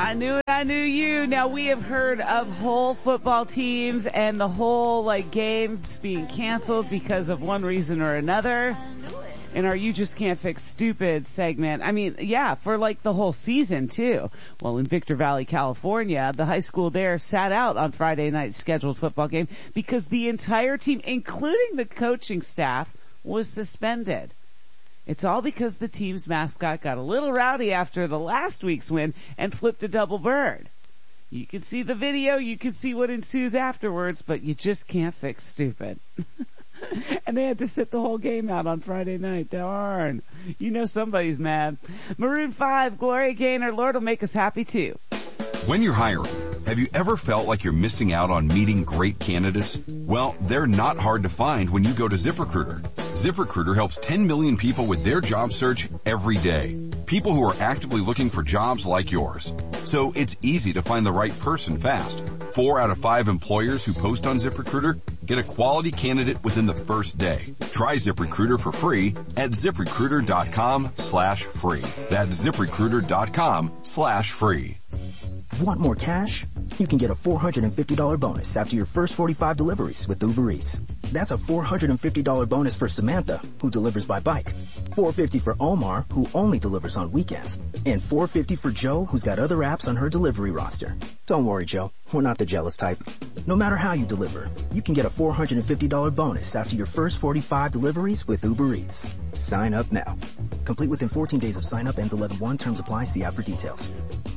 I knew it, I knew you. Now we have heard of whole football teams and the whole games being canceled because of one reason or another. In our You Just Can't Fix Stupid segment. I mean, yeah, for the whole season too. Well, in Victor Valley, California, the high school there sat out on Friday night's scheduled football game because the entire team, including the coaching staff, was suspended. It's all because the team's mascot got a little rowdy after the last week's win and flipped a double bird. You can see the video, you can see what ensues afterwards, but you just can't fix stupid. And they had to sit the whole game out on Friday night. Darn. You know somebody's mad. Maroon 5, Gloria Gaynor, Lord will make us happy too. When you're hiring, have you ever felt like you're missing out on meeting great candidates? Well, they're not hard to find when you go to ZipRecruiter. ZipRecruiter helps 10 million people with their job search every day. People who are actively looking for jobs like yours. So it's easy to find the right person fast. 4 out of 5 employers who post on ZipRecruiter get a quality candidate within the first day. Try ZipRecruiter for free at ZipRecruiter.com/free. That's ZipRecruiter.com/free. Want more cash? You can get a $450 bonus after your first 45 deliveries with Uber Eats. That's a $450 bonus for Samantha, who delivers by bike. $450 for Omar, who only delivers on weekends. And $450 for Joe, who's got other apps on her delivery roster. Don't worry, Joe. We're not the jealous type. No matter how you deliver, you can get a $450 bonus after your first 45 deliveries with Uber Eats. Sign up now. Complete within 14 days of sign up. Ends 11/1. Terms apply. See app for details.